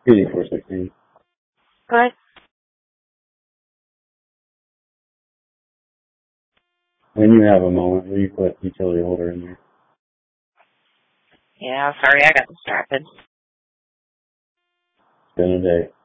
PD416. Go ahead. When you have a moment, will you put utility holder in there? Yeah, sorry, I got distracted. It's been a day.